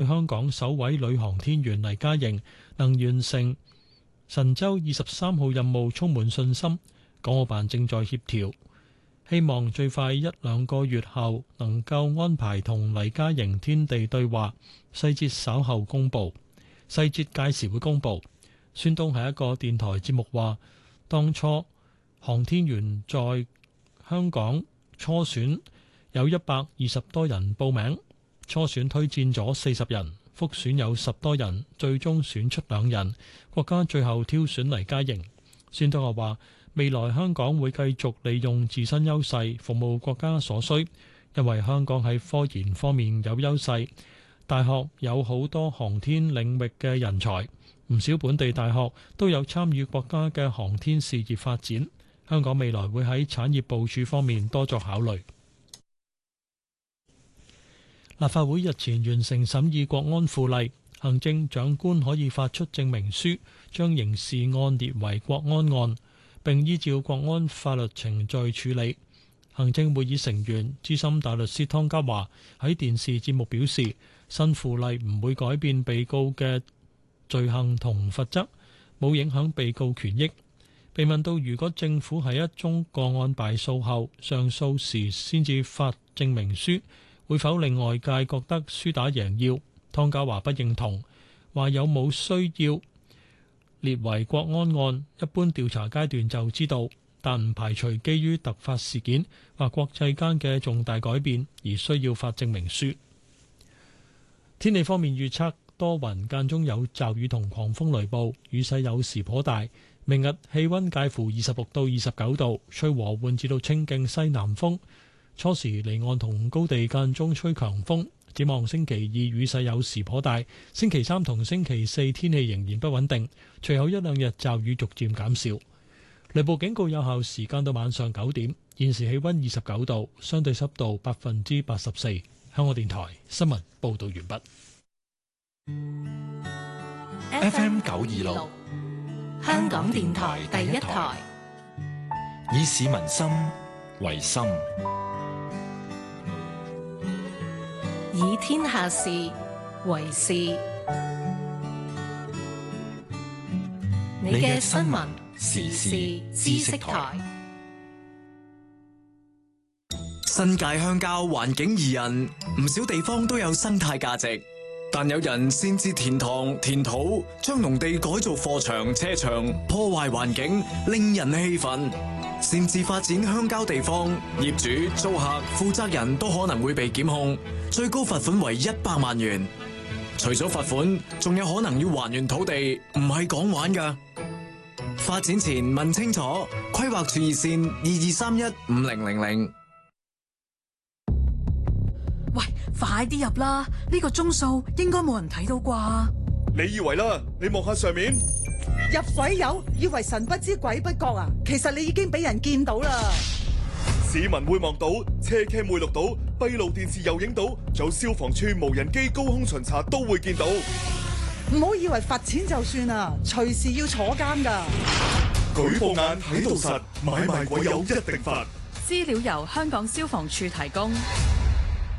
香港首位女航天員黎嘉瑩能完成神舟23號任務充滿信心。港澳辦正在協調，希望最快1-2個月後能夠安排同黎嘉瑩天地對話，細節稍後公佈，細節屆時會公佈。孫東喺一個電台節目話，當初航天員在香港初選有120多人報名，初選推薦咗40人，複選有10多人，最終選出2人，國家最後挑選黎嘉瑩。孫東又話，未來香港會繼續利用自身優勢服務國家所需，因為香港喺科研方面有優勢，大學有好多航天領域嘅人才，唔少本地大學都有參與國家嘅航天事業發展。香港未來會喺產業部署方面多作考慮。立法會日前完成審議國安附例，行政長官可以發出證明書，將刑事案列為國安案，並依照國安法律程序處理。行政會議成員資深大律師湯家驊喺電視節目表示，新附例唔會改變被告嘅罪行同罰則，冇影響被告權益。被問到如果政府喺一宗個案敗訴後上訴時先至發證明書，會否令外界覺得輸打贏要？湯家驊不認同，話有冇需要列為國安案，一般調查階段就知道，但唔排除基於突發事件或國際間嘅重大改變而需要發證明書。天氣方面預測多雲，間中有驟雨同狂風雷暴，雨勢有時頗大。明日氣溫介乎26到29度，吹和緩至到清勁西南風。初時離岸同高地間中吹強風。展望星期二雨勢有時頗大，星期三同星期四天氣仍然不穩定，隨後1-2日驟雨逐漸減少。雷暴警告有效時間到晚上9點。現時氣溫29度，相對濕度84%。香港電台新聞報道完畢。 FM 926，香港電台第一台，以市民心為心， 以天下事為事。你嘅新聞時事知識台。 新界鄉郊環境宜人，唔少地方都有生態價值，但有人擅自填塘填土，將農地改造貨場車場，破壞環境，令人氣憤。擅自發展鄉郊地方，業主、租客、負責人都可能會被檢控，最高罰款為100萬元。除咗罰款，仲有可能要還原土地，唔係講玩㗎。發展前問清楚，規劃處熱線22315000。 喂，快啲入啦！呢個鐘數應該冇人睇到啩？ 你以為啦？你望下上面， 入鬼友以為神不知鬼不覺啊！其實你已經俾人見到啦。 市民會望到，車 cam 會錄到，閉路電視又影到，仲有消防處無人機高空巡查都會見到。 唔好以為罰錢就算啦，隨時要坐監噶。 舉報眼睇到實，買賣鬼友一定罰。 資料由香港消防處提供。